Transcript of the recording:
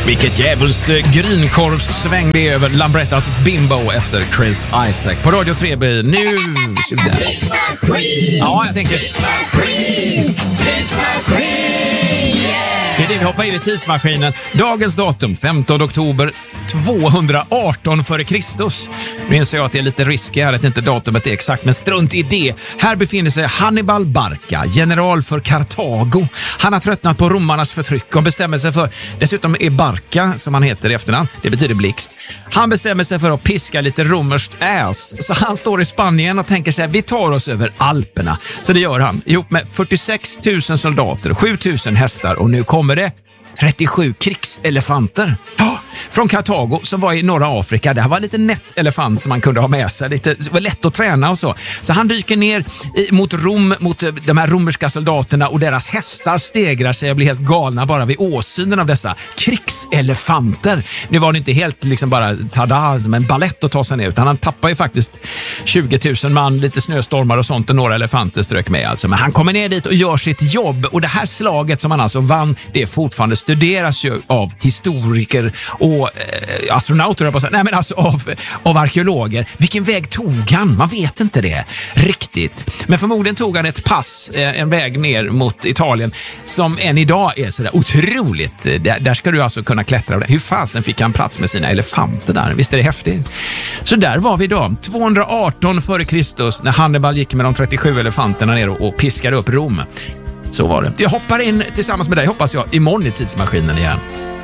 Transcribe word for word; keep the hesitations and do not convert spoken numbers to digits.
Vilket jävligt grynkorvssväng det är över Lambrettas Bimbo efter Chris Isaac. På Radio tre B nu... Ja, jag tänker... Tidsmaskin! Tidsmaskin! Det är det vi hoppar in i tidsmaskinen. Dagens datum, femtonde oktober tvåhundraarton före Kristus. Nu inser jag att det är lite riskigt här att inte datumet är exakt, men strunt i det. Här befinner sig Hannibal Barca, general för Kartago. Han har tröttnat på romarnas förtryck och bestämmer sig för, dessutom är Barca, som han heter i efternamn, det betyder blixt. Han bestämmer sig för att piska lite romerskt äs. Så han står i Spanien och tänker sig, vi tar oss över Alperna. Så det gör han, ihop med fyrtiosex tusen soldater, sju tusen hästar, och nu kommer det trettiosju krigselefanter. Oh, från Kartago som var i norra Afrika. Det här var lite nätt elefant som man kunde ha med sig. Lite, det var lätt att träna och så. Så han dyker ner i, mot Rom, mot de här romerska soldaterna, och deras hästar stegrar sig och blir helt galna bara vid åsynen av dessa krigselefanter. Nu var det inte helt liksom bara tada, som en ballett att ta sig ner, utan han tappar ju faktiskt tjugo tusen man, lite snöstormar och sånt, och några elefanter strök med alltså. Men han kommer ner dit och gör sitt jobb, och det här slaget som han alltså vann, det är fortfarande studeras ju av historiker och eh, astronauter, på, nej men alltså av, av arkeologer. Vilken väg tog han? Man vet inte det riktigt. Men förmodligen tog han ett pass, eh, en väg ner mot Italien, som än idag är sådär otroligt. Där, där ska du alltså kunna klättra. Hur fasen fick han plats med sina elefanter där? Visst är det häftigt? Så där var vi idag, tvåhundraarton före Kristus, när Hannibal gick med de trettiosju elefanterna ner och, och piskade upp Rom. Så var det. Jag hoppar in tillsammans med dig, hoppas jag, imorgon i tidsmaskinen igen.